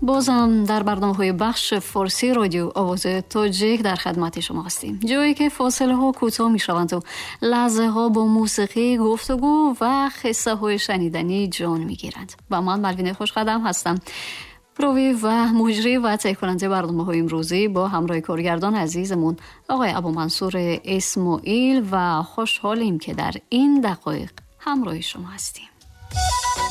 بازم در برنامه‌های بخش فارسی رادیو آواز تاجیک در خدمت شما هستیم، جایی که فاصله ها کوتاه میشوند و لحظه ها با موسیقی، گفتگو و قصه های شنیدنی جان میگیرند. و من ملوین خوشقدم هستم، راوی و مجری و تهیه کننده برنامه‌های امروزی با همراه کارگردان عزیزمون آقای ابومنصور اسماعیل و خوشحالیم که در این دقایق همراه شما هستیم.